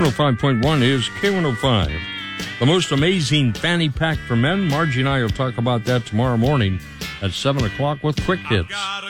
105.1 is K105. The most amazing fanny pack for men. Margie and I will talk about that tomorrow morning at 7 o'clock with Quick Hits.